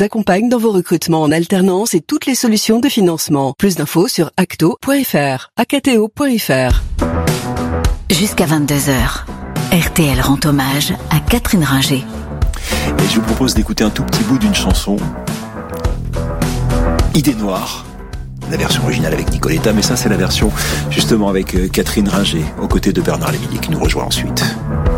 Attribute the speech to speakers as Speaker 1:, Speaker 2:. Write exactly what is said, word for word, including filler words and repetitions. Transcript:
Speaker 1: vous accompagne dans vos recrutements en alternance et toutes les solutions de financement. Plus d'infos sur acto point f r, acateo point f r.
Speaker 2: Jusqu'à vingt-deux heures, R T L rend hommage à Catherine Ringer.
Speaker 3: Et je vous propose d'écouter un tout petit bout d'une chanson, Idée noire, la version originale avec Nicoletta, mais ça c'est la version justement avec Catherine Ringer, aux côtés de Bernard Lavilliers qui nous rejoint ensuite.